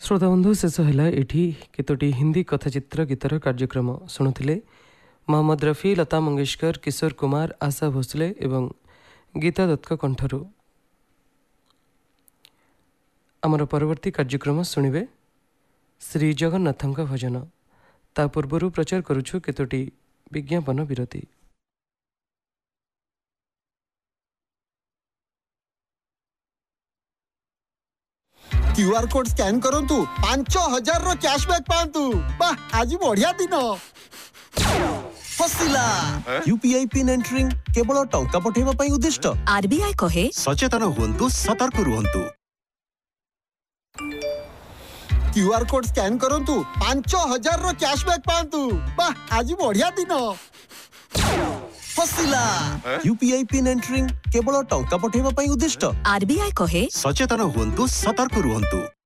श्रोता बंधु शेष है एठी केतोटी हिंदी कथाचित्र गीतर कार्यक्रम शुणुथिले मोहम्मद रफी, लता मंगेशकर, किशोर कुमार, आशा भोसले एवं गीता दत्त कंठरू। आमर परवर्ती कार्यक्रम शुणिबे श्री जगन्नाथ भजन। ता पूर्व प्रचार करुछु केतोटी विज्ञापन विरति। क्यूआर कोड स्कैन करंतु 5000 रो कैशबैक पांतु। वाह आज बढ़िया दिन। फसिला यूपीआई पिन एंटरिंग केवल टंका पठेबा पई उद्दिष्ट। आरबीआई कहे सचेतन हुंतु, सतर्क रुहंतु। क्यूआर कोड स्कैन करंतु 5000 रो कैशबैक पांतु। वाह आज बढ़िया दिन। फसिला यूपीआई पिन एंटरिंग केवल टंका पठेबा पई उद्दिष्ट। आरबीआई कहे सचेतन हुंतु, सतर्क रुहंतु।